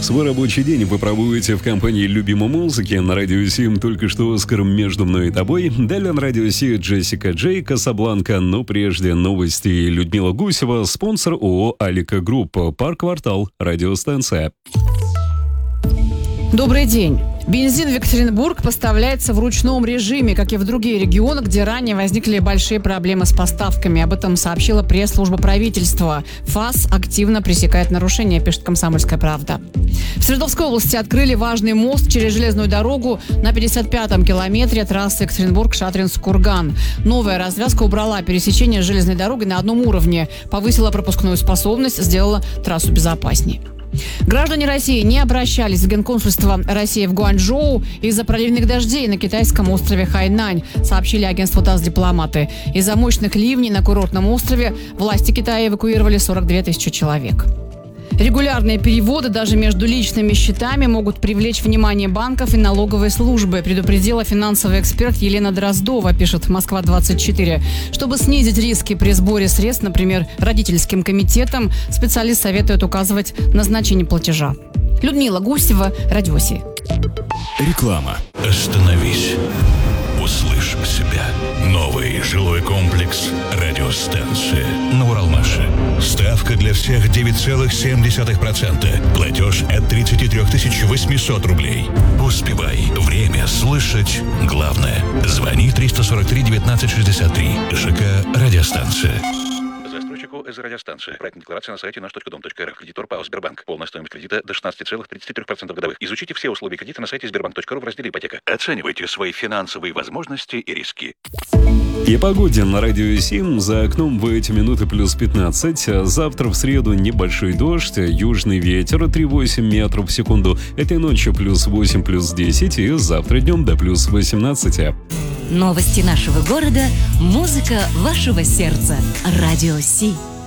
Свой рабочий день вы проводите в компании любимой музыки. На Радио 7 только что Оскар «Между мной и тобой». Далее на Радио 7 Джессика Джей, «Касабланка». Но прежде новости. Людмила Гусева, спонсор ООО «Алика Групп», парк-квартал, радиостанция. Добрый день. Бензин в Екатеринбург поставляется в ручном режиме, как и в другие регионы, где ранее возникли большие проблемы с поставками. Об этом сообщила пресс-служба правительства. ФАС активно пресекает нарушения, пишет «Комсомольская правда». В Свердловской области открыли важный мост через железную дорогу на 55-м километре трассы Екатеринбург-Шадринск-Курган. Новая развязка убрала пересечение с железной дорогой на одном уровне, повысила пропускную способность, сделала трассу безопаснее. Граждане России не обращались в Генконсульство России в Гуанчжоу из-за проливных дождей на китайском острове Хайнань, сообщили агентству ТАСС дипломаты. Из-за мощных ливней на курортном острове власти Китая эвакуировали 42 тысячи человек. Регулярные переводы даже между личными счетами могут привлечь внимание банков и налоговой службы, предупредила финансовый эксперт Елена Дроздова, пишет Москва-24. Чтобы снизить риски при сборе средств, например, родительским комитетам, специалист советует указывать назначение платежа. Людмила Гусева, Радиоси. Реклама. Остановись. Услышь себя. Новый жилой комплекс «Радиостанция» на Уралмаше. Ставка для всех 9,7%. Платеж от 33 800 рублей. Успевай. Время слышать главное. Звони 343 19 63. ЖК «Радиостанция». Застройщику из радиостанции. Проектная декларация на сайте наш.дом.рф. Кредитор ПАО «Сбербанк». Полная стоимость кредита до 16,33% годовых. Изучите все условия кредита на сайте sberbank.ru в разделе «Ипотека». Оценивайте свои финансовые возможности и риски. И погоде на Радио 7. За окном в эти минуты плюс 15. Завтра в среду небольшой дождь, южный ветер 3,8 метров в секунду. Этой ночью плюс 8, плюс 10 и завтра днем до плюс 18. Новости нашего города, музыка вашего сердца. Радио Си.